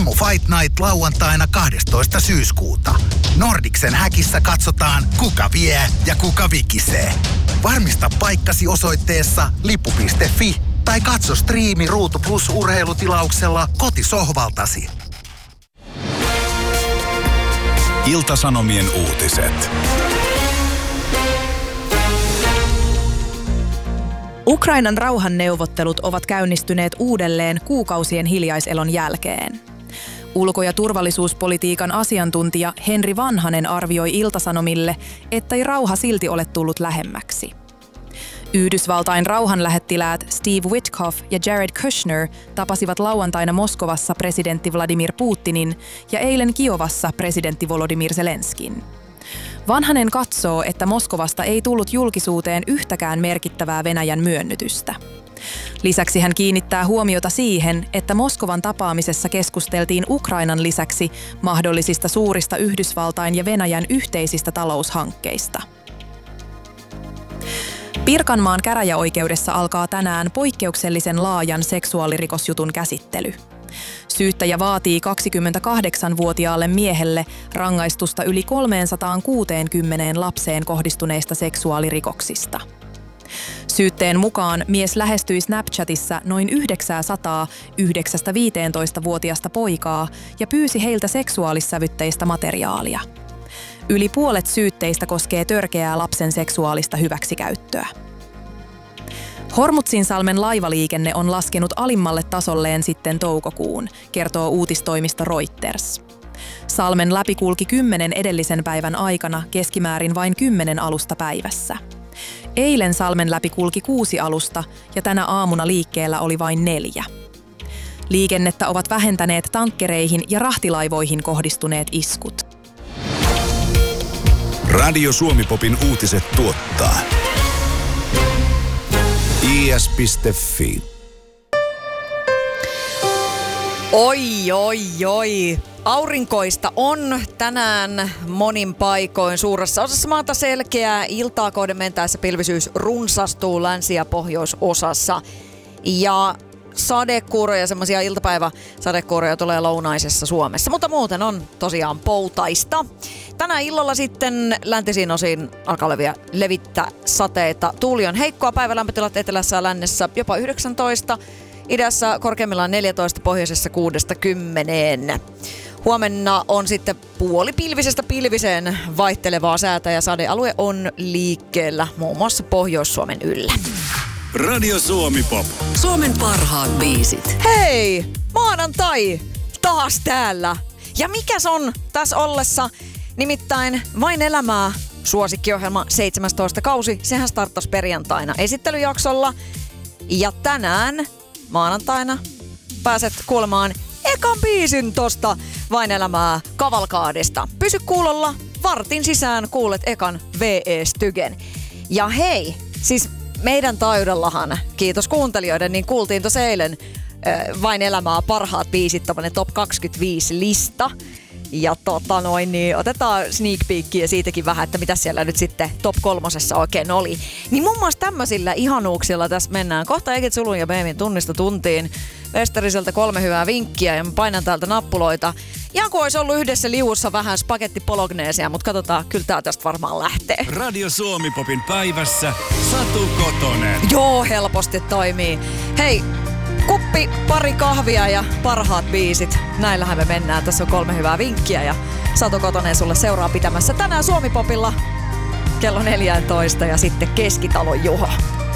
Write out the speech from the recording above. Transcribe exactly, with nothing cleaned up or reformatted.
Aamu Fight Night lauantaina kahdestoista syyskuuta. Nordicsen häkissä katsotaan, kuka vie ja kuka vikisee. Varmista paikkasi osoitteessa lippu piste fi tai katso striimi Ruutu Plus -urheilutilauksella kotisohvaltasi. Ilta-Sanomien uutiset. Ukrainan rauhanneuvottelut ovat käynnistyneet uudelleen kuukausien hiljaiselon jälkeen. Ulko- ja turvallisuuspolitiikan asiantuntija Henri Vanhanen arvioi Ilta-Sanomille, ettei rauha silti ole tullut lähemmäksi. Yhdysvaltain rauhanlähettiläät Steve Witkoff ja Jared Kushner tapasivat lauantaina Moskovassa presidentti Vladimir Putinin ja eilen Kiovassa presidentti Volodymyr Zelenskin. Vanhanen katsoo, että Moskovasta ei tullut julkisuuteen yhtäkään merkittävää Venäjän myönnytystä. Lisäksi hän kiinnittää huomiota siihen, että Moskovan tapaamisessa keskusteltiin Ukrainan lisäksi mahdollisista suurista Yhdysvaltain ja Venäjän yhteisistä taloushankkeista. Pirkanmaan käräjäoikeudessa alkaa tänään poikkeuksellisen laajan seksuaalirikosjutun käsittely. Syyttäjä vaatii kaksikymmentäkahdeksanvuotiaalle miehelle rangaistusta yli kolmesataakuusikymmentä lapseen kohdistuneista seksuaalirikoksista. Syytteen mukaan mies lähestyi Snapchatissa noin yhdeksänsataa yhdeksästä-viiteentoista-vuotiasta poikaa ja pyysi heiltä seksuaalissävytteistä materiaalia. Yli puolet syytteistä koskee törkeää lapsen seksuaalista hyväksikäyttöä. Hormutsinsalmen laivaliikenne on laskenut alimmalle tasolleen sitten toukokuun, kertoo uutistoimisto Reuters. Salmen läpi kulki kymmenen edellisen päivän aikana keskimäärin vain kymmenen alusta päivässä. Eilen salmen läpi kulki kuusi alusta ja tänä aamuna liikkeellä oli vain neljä. Liikennettä ovat vähentäneet tankkereihin ja rahtilaivoihin kohdistuneet iskut. Radio Suomi-popin uutiset tuottaa i s piste fi. Oi, oi, oi. Aurinkoista on tänään monin paikoin. Suuressa osassa maata selkeää. Iltaa kohden mentäessä pilvisyys runsastuu länsi- ja pohjoisosassa. Ja sadekuuroja, semmoisia iltapäiväsadekuuroja tulee lounaisessa Suomessa. Mutta muuten on tosiaan poutaista. Tänä illalla sitten läntisiin osiin alkaa levitä, levittää sateita. Tuuli on heikkoa, päivälämpötilat etelässä ja lännessä jopa yhdeksäntoista. Idässä korkeimmillaan neljätoista, pohjoisessa kuudesta kymmeneen. Huomenna on sitten puolipilvisestä pilviseen vaihtelevaa säätä ja sadealue on liikkeellä muun muassa Pohjois-Suomen yllä. Radio Suomi-pop. Suomen parhaat biisit. Hei! Maanantai! Taas täällä! Ja mikäs on tässä ollessa? Nimittäin Vain elämää suosikkiohjelma seitsemästoista kausi. Sehän starttasi perjantaina esittelyjaksolla. Ja tänään maanantaina pääset kuulemaan ekan biisin tosta Vain elämää kavalkaadista. Pysy kuulolla, vartin sisään kuulet ekan V E Stygen. Ja hei, siis meidän taajuudellahan, kiitos kuuntelijoiden, niin kuultiin tuossa eilen äh, Vain elämää parhaat biisit, tommonen top kaksikymmentäviisi lista. Ja tota noin, niin otetaan sneak peekia siitäkin vähän, että mitä siellä nyt sitten top kolmosessa oikein oli. Niin muun muassa tämmöisillä ihanuuksilla tässä mennään. Kohta Egit Sulun ja Beemin tunnista tuntiin. Westeriseltä kolme hyvää vinkkiä ja mä painan täältä nappuloita. Ihan kuin olisi ollut yhdessä liuussa vähän spagetti pologneesia, mutta katsotaan, kyllä tää tästä varmaan lähtee. Radio Suomi-popin päivässä Satu Kotonen. Joo, helposti toimii. Hei, kuppi, pari kahvia ja parhaat biisit. Näillähän me mennään. Tässä on kolme hyvää vinkkiä ja Satu Kotonen sulle seuraa pitämässä tänään Suomi-popilla kello neljätoista ja sitten Keskitalon Juho.